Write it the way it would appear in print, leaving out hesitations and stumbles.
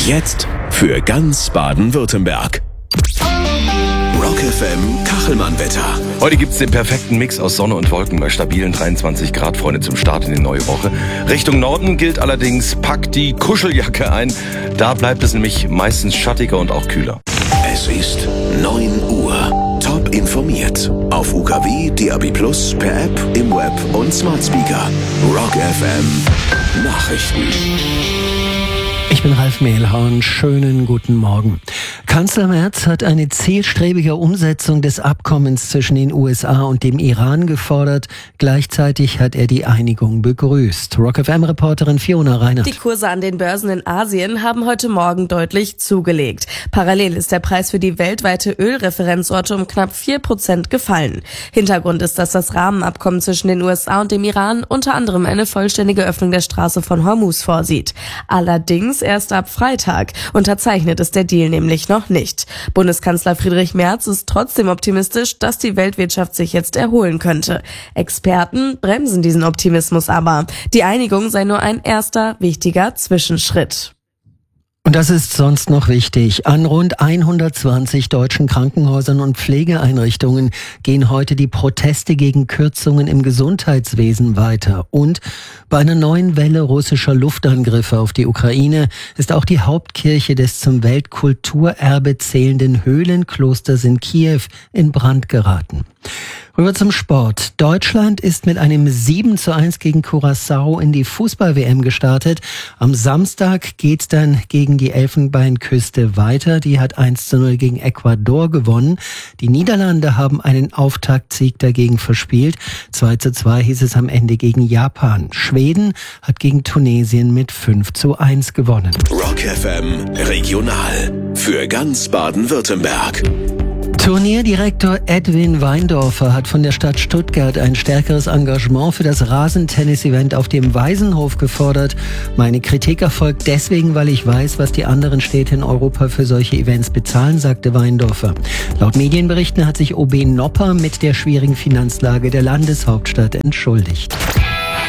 Jetzt für ganz Baden-Württemberg. Rock FM Kachelmann-Wetter. Heute gibt's den perfekten Mix aus Sonne und Wolken bei stabilen 23 Grad, Freunde, zum Start in die neue Woche. Richtung Norden gilt allerdings, packt die Kuscheljacke ein. Da bleibt es nämlich meistens schattiger und auch kühler. Es ist 9 Uhr. Top informiert. Auf UKW, DAB+, per App, im Web und Smart Speaker. Rock FM Nachrichten. Ich bin Ralf Mehlhorn. Schönen guten Morgen. Kanzler Merz hat eine zielstrebige Umsetzung des Abkommens zwischen den USA und dem Iran gefordert. Gleichzeitig hat er die Einigung begrüßt. Rock FM-Reporterin Fiona Reinert. Die Kurse an den Börsen in Asien haben heute Morgen deutlich zugelegt. Parallel ist der Preis für die weltweite Ölreferenzorte um knapp 4% gefallen. Hintergrund ist, dass das Rahmenabkommen zwischen den USA und dem Iran unter anderem eine vollständige Öffnung der Straße von Hormuz vorsieht. Allerdings erst ab Freitag. Unterzeichnet ist der Deal nämlich noch nicht. Bundeskanzler Friedrich Merz ist trotzdem optimistisch, dass die Weltwirtschaft sich jetzt erholen könnte. Experten bremsen diesen Optimismus aber. Die Einigung sei nur ein erster wichtiger Zwischenschritt. Und das ist sonst noch wichtig. An rund 120 deutschen Krankenhäusern und Pflegeeinrichtungen gehen heute die Proteste gegen Kürzungen im Gesundheitswesen weiter. Und bei einer neuen Welle russischer Luftangriffe auf die Ukraine ist auch die Hauptkirche des zum Weltkulturerbe zählenden Höhlenklosters in Kiew in Brand geraten. Rüber zum Sport. Deutschland ist mit einem 7:1 gegen Curaçao in die Fußball-WM gestartet. Am Samstag geht's dann gegen die Elfenbeinküste weiter. Die hat 1:0 gegen Ecuador gewonnen. Die Niederlande haben einen Auftaktsieg dagegen verspielt. 2:2 hieß es am Ende gegen Japan. Schweden hat gegen Tunesien mit 5:1 gewonnen. Rock FM Regional. Für ganz Baden-Württemberg. Turnierdirektor Edwin Weindorfer hat von der Stadt Stuttgart ein stärkeres Engagement für das Rasentennis-Event auf dem Waisenhof gefordert. Meine Kritik erfolgt deswegen, weil ich weiß, was die anderen Städte in Europa für solche Events bezahlen, sagte Weindorfer. Laut Medienberichten hat sich OB Nopper mit der schwierigen Finanzlage der Landeshauptstadt entschuldigt.